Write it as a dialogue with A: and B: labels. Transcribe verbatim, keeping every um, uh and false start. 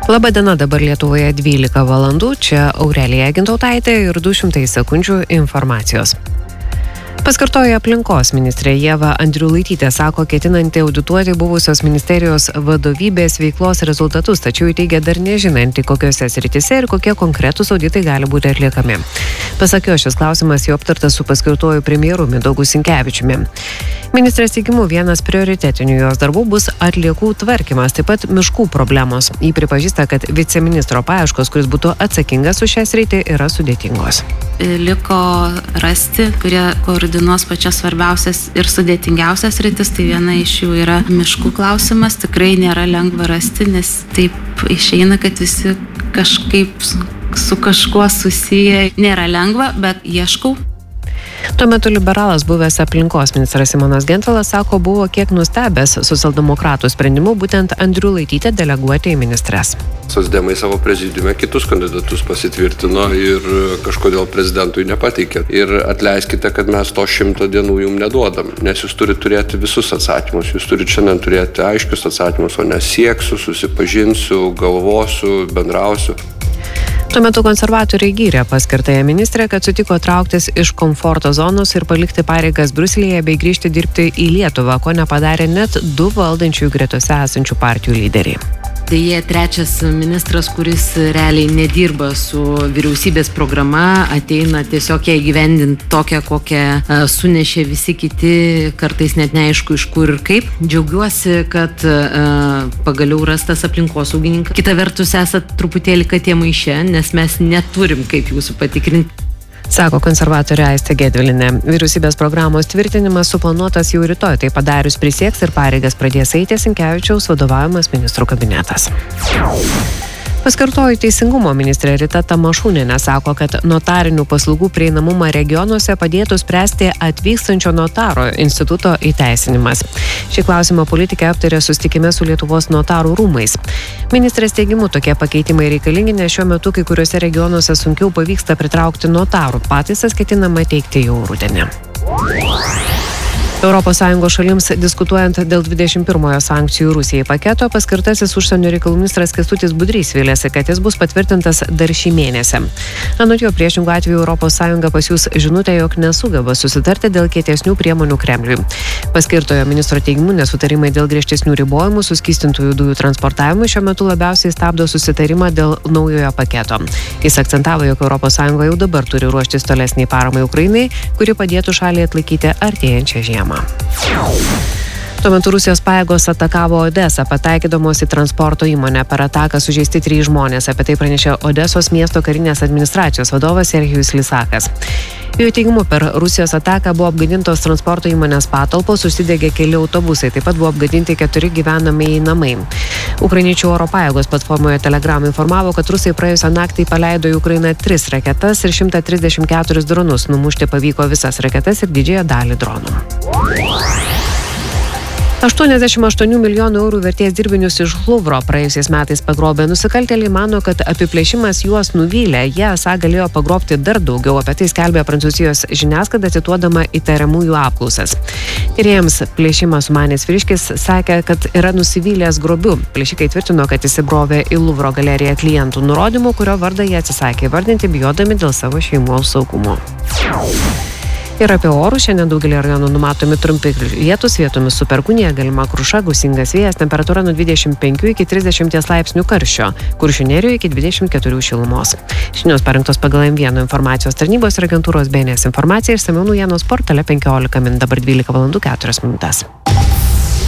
A: Labadiena, dabar Lietuvoje dvylika valandų, čia Aurelija Gintautaitė ir du šimtai sekundžių informacijos. Paskirtoji aplinkos ministrė Ieva Andriulaitytė sako, ketinanti audituoti buvusios ministerijos vadovybės veiklos rezultatus, tačiau įteigia dar nežinanti, kokiose srityse ir kokie konkretūs auditai gali būti atliekami. Pasak jo, šis klausimas jau aptartas su paskirtoju premjeru Mindaugu Sinkevičiumi. Ministrės teigimu, vienas prioritetinių jos darbų bus atliekų tvarkymas, taip pat miškų problemos. Ji pripažįsta, kad viceministro paieškos, kuris būtų atsakingas už šią sritį, yra sudėtingos.
B: Liko rasti, kurie koordinuos pačias svarbiausias ir sudėtingiausias rytis, tai viena iš jų yra miškų klausimas. Tikrai nėra lengva rasti, nes taip išeina, kad visi kažkaip su kažkuo susiję. Nėra lengva, bet ieškau.
A: Tuo metu liberalas buvęs aplinkos ministras Simonas Gentvilas sako, buvo kiek nustebęs socialdemokratų sprendimu būtent Andriulaitytę deleguoti į ministres.
C: Socdemai savo prezidiume kitus kandidatus pasitvirtino ir kažkodėl prezidentui nepateikė. Ir atleiskite, kad mes to šimto dienų jums neduodam, nes jūs turite turėti visus atsakymus. Jūs turite šiandien turėti aiškius atsakymus, o ne sieksiu, susipažinsiu, galvosiu, bendrausiu.
A: Tuo metu konservatoriai gyrė paskirtąją ministrę, kad sutiko trauktis iš komforto zonos ir palikti pareigas Briuselyje bei grįžti dirbti į Lietuvą, ko nepadarė net du valdančiųjų gretose esančių partijų lyderiai.
D: Tai jie trečias ministras, kuris realiai nedirba su vyriausybės programa, ateina tiesiog ją įgyvendinti tokią, kokią uh, sunešė visi kiti, kartais net neaišku iš kur ir kaip. Džiaugiuosi, kad uh, pagaliau rastas aplinkosaugininkas. Kita vertus, esat truputėlį katė maiše, nes mes neturim kaip jūsų patikrinti.
A: Sako konservatorė Aistė Gedvilinė. Vyriausybės programos tvirtinimas suplanuotas jau rytoj, tai padarius prisieks ir pareigas pradės eiti Sinkevičiaus vadovaujamas ministrų kabinetas. Paskirtoji teisingumo ministrė Rita Tamašūnienė sako, kad notarinių paslaugų prieinamumą regionuose padėtų spręsti atvykstančio notaro instituto įteisinimas. Šį klausimą politikė aptarė susitikime su Lietuvos notarų rūmais. Ministrės teigimu, tokie pakeitimai reikalingi, nes šiuo metu kai kuriuose regionuose sunkiau pavyksta pritraukti notarų. Pataisas ketinama teikti jau rudenį. Europos Sąjungos šalims diskutuojant dėl dvidešimt pirmojo sankcijų Rusijai paketo, paskirtasis užsienio reikalų ministras Kęstutis Budrys vylėsi, kad jis bus patvirtintas dar šį mėnesį. Anot jo, priešingų atveju Europos Sąjunga pasiųs žinutę, jog nesugeba susitarti dėl kietesnių priemonių Kremliui. Paskirtojo ministro teigimu, nesutarimai dėl griežtesnių ribojimų suskystintųjų dujų transportavimui šiuo metu labiausiai stabdo susitarimą dėl naujojo paketo. Jis akcentavo, jog Europos Sąjunga jau dabar turi ruoštis tolesniai paramai Ukrainai, kuri padėtų šaliai atlaikyti artėjančią žiemą. Tuo metu Rusijos pajėgos atakavo Odesą, pataikydamos į transporto įmonę. Per ataką sužeisti trys žmonės. Apie tai pranešė Odesos miesto karinės administracijos vadovas Serhijus Lysakas. Jo teigimu, per Rusijos ataką buvo apgadintos transporto įmonės patalpos, užsidegė keli autobusai, taip pat buvo apgadinti keturi gyvenamieji namai. Ukrainiečių oro pajėgos platformoje Telegram informavo, kad rusai praėjusią naktį paleido į Ukrainą tris raketas ir šimtą trisdešimt keturis dronus. Numušti pavyko visas raketas ir didžiąją dalį dronų. aštuoniasdešimt aštuonių milijonų eurų vertės dirbinius iš Luvro praėjusiais metais pagrobę nusikaltėliai mano, kad apiplėšimas juos nuvylė. Jie esą galėjo pagrobti dar daugiau, apie tai skelbė Prancūzijos žiniasklaida cituodama įtariamųjų apklausas. Tyrėjams plėšimą sumanęs vyriškis sakė, kad yra nusivylęs grobiu. Plėšikai tvirtino, kad įsibrovė į Luvro galeriją klientų nurodymų, kurio vardą jie atsisakė vardinti, bijodami dėl savo šeimos saugumo. Ir apie orus, šiandien daugelį rajonų numatomi trumpi lietūs, vietomis su perkūnija, galima kruša, gūsingas vėjas, temperatūra nuo dvidešimt penkių iki trisdešimt laipsnių karščio, Kuršių nerijoje iki dvidešimt keturių šilumos. Žinios parengtos pagal M vienas informacijos tarnybos ir agentūros B N S informacija, išsamiau naujienos portale penkiolika min, dabar dvylika valandų keturios minutės.